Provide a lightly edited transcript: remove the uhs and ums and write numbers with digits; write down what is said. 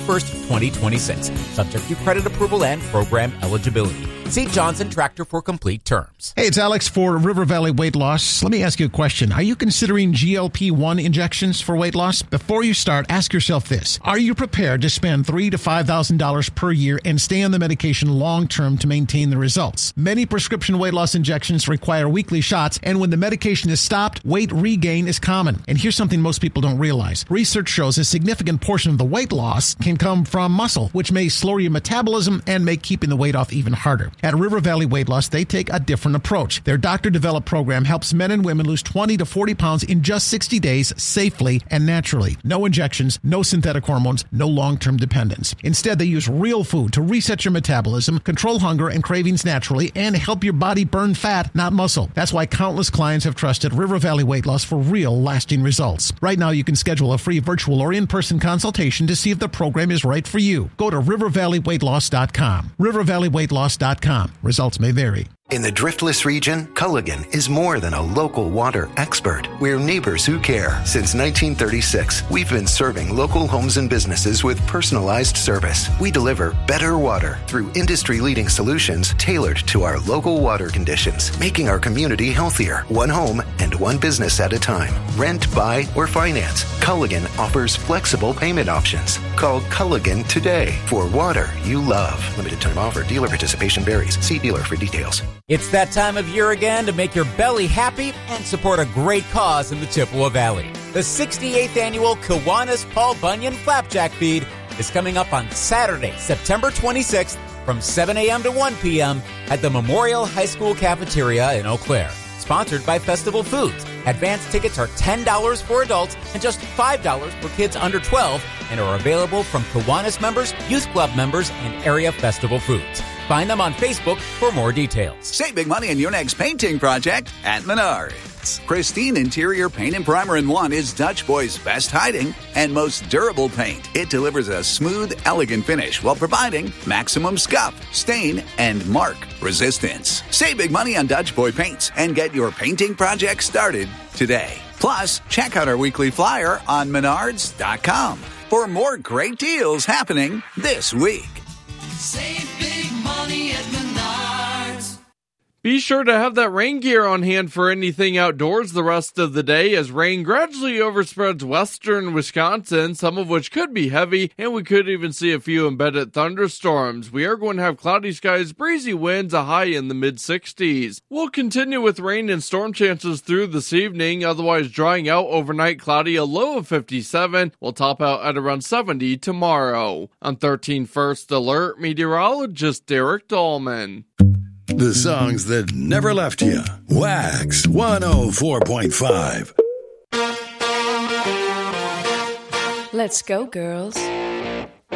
1st, 2026. Subject to credit approval and program eligibility. See Johnson Tractor for complete terms. Hey, it's Alex for River Valley Weight Loss. Let me ask you a question. Are you considering GLP-1 injections for weight loss? Before you start, ask yourself this. Are you prepared to spend $3,000 to $5,000 per year and stay on the medication long-term to maintain the results? Many prescription weight loss injections require weekly shots, and when the medication is stopped, weight regain is common. And here's something most people don't realize. Research shows a significant portion of the weight loss can come from muscle, which may slow your metabolism and make keeping the weight off even harder. At River Valley Weight Loss, they take a different approach. Their doctor-developed program helps men and women lose 20 to 40 pounds in just 60 days safely and naturally. No injections, no synthetic hormones, no long-term dependence. Instead, they use real food to reset your metabolism, control hunger and cravings naturally, and help your body burn fat, not muscle. That's why countless clients have trusted River Valley Weight Loss for real, lasting results. Right now, you can schedule a free virtual or in-person consultation to see if the program is right for you. Go to rivervalleyweightloss.com. rivervalleyweightloss.com. Results may vary. In the Driftless region, Culligan is more than a local water expert. We're neighbors who care. Since 1936, we've been serving local homes and businesses with personalized service. We deliver better water through industry-leading solutions tailored to our local water conditions, making our community healthier, one home and one business at a time. Rent, buy, or finance, Culligan offers flexible payment options. Call Culligan today for water you love. Limited time offer. Dealer participation varies. See dealer for details. It's that time of year again to make your belly happy and support a great cause in the Chippewa Valley. The 68th annual Kiwanis Paul Bunyan Flapjack Feed is coming up on Saturday, September 26th from 7 a.m. to 1 p.m. at the Memorial High School Cafeteria in Eau Claire. Sponsored by Festival Foods. Advanced tickets are $10 for adults and just $5 for kids under 12 and are available from Kiwanis members, youth club members, and area Festival Foods. Find them on Facebook for more details. Save big money on your next painting project at Menards. Pristine interior paint and primer in one is Dutch Boy's best hiding and most durable paint. It delivers a smooth, elegant finish while providing maximum scuff, stain, and mark resistance. Save big money on Dutch Boy paints and get your painting project started today. Plus, check out our weekly flyer on Menards.com for more great deals happening this week. Save big money at Menards. Be sure to have that rain gear on hand for anything outdoors the rest of the day as rain gradually overspreads western Wisconsin, some of which could be heavy, and we could even see a few embedded thunderstorms. We are going to have cloudy skies, breezy winds, a high in the mid-60s. We'll continue with rain and storm chances through this evening, otherwise drying out overnight, cloudy, a low of 57. We'll top out at around 70 tomorrow. On 13 First Alert, meteorologist Derek Dahlman. The songs that never left you. Wax 104.5. Let's go, girls.